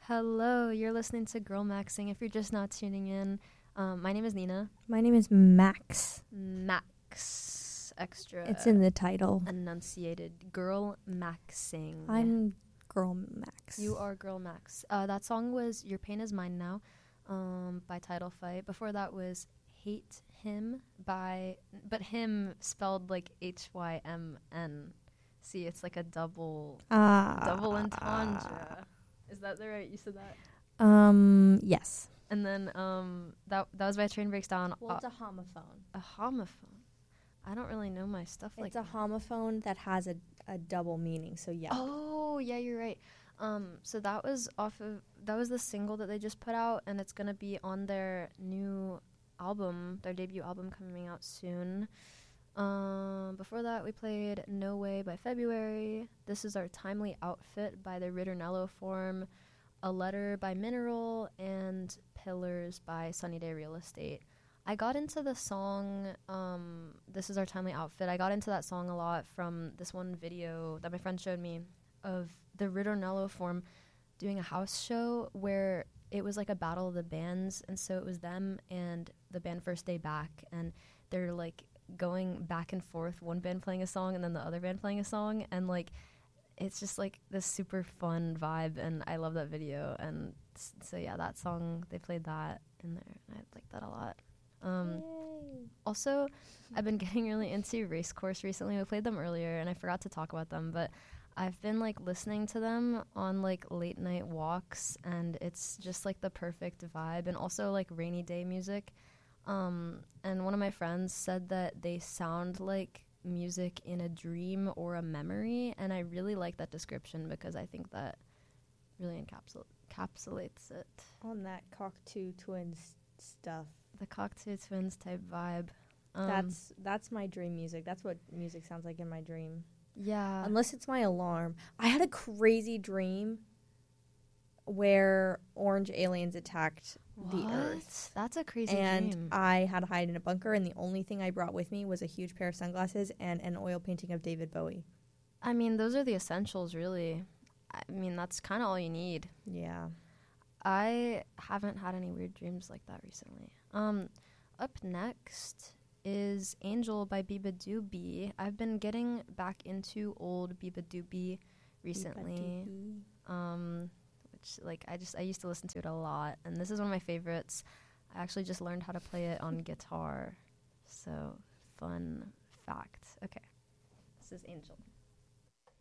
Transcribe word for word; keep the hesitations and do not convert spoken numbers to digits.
Hello, you're listening to Girl Maxing. If you're just not tuning in, um, my name is Nina. My name is Max. Max. Extra. It's in the title. Enunciated. Girl Maxing. I'm Girl Max. You are Girl Max. Uh, that song was Your Pain Is Mine Now um, by Title Fight. Before that was Hate Him by, but him spelled like H Y M N. See, it's like a double, uh, double entendre. Is that the right use of that? Um, yes. And then um, that that was by Train Breaks Down. Well, it's uh, a homophone. a homophone. I don't really know my stuff like It's that. a homophone that has a, a double meaning, so yeah. Oh, yeah, you're right. Um, so that was off of, that was the single that they just put out, and it's going to be on their new album, their debut album coming out soon. Um, before that, we played No Way by February. This is Our Timely Outfit by the Ritornello Form. A Letter by Mineral, and Pillars by Sunny Day Real Estate. I got into the song, um, This Is Our Timely Outfit. I got into that song a lot from this one video that my friend showed me of the Ritornello Form doing a house show where it was like a battle of the bands, and so it was them and the band First Day Back, and they're like going back and forth, one band playing a song and then the other band playing a song, and like it's just like this super fun vibe, and I love that video. And s- so yeah, that song, they played that in there, and I like that a lot. Um, Yay. also, I've been getting really into Race Course recently. We played them earlier, and I forgot to talk about them, but I've been like listening to them on like late night walks, and it's just like the perfect vibe, and also like rainy day music. Um, and one of my friends said that they sound like music in a dream or a memory, and I really like that description because I think that really encapsul- encapsulates it. On that Cocteau Twins stuff. The Cocteau Twins type vibe. Um, that's that's my dream music. That's what music sounds like in my dream. yeah. Unless it's my alarm. I had a crazy dream where orange aliens attacked the What? Earth. That's a crazy And dream. I had to hide in a bunker, and the only thing I brought with me was a huge pair of sunglasses and an oil painting of David Bowie. I mean, those are the essentials, really. I mean, that's kind of all you need. Yeah. I haven't had any weird dreams like that recently. Um, up next is Angel by Biba Doobie. I've been getting back into old Biba Doobie recently. Um, which, like, I just, I used to listen to it a lot, and this is one of my favorites. I actually just learned how to play it on guitar. So, fun fact. Okay. This is Angel.